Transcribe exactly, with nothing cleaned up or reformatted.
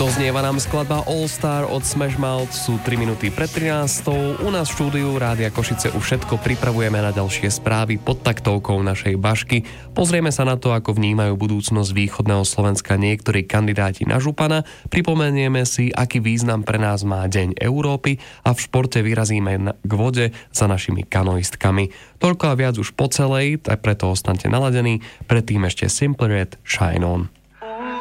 Doznieva nám skladba All Star od Smash Mouth, sú tri minúty pred trinástou. U nás v štúdiu Rádia Košice už všetko pripravujeme na ďalšie správy pod taktovkou našej Bašky. Pozrieme sa na to, ako vnímajú budúcnosť východného Slovenska niektorí kandidáti na župana. Pripomenieme si, aký význam pre nás má Deň Európy a v športe vyrazíme k vode za našimi kanoistkami. Toľko a viac už po celej, tak preto ostaňte naladení. Predtým ešte Simple Red, Shine On.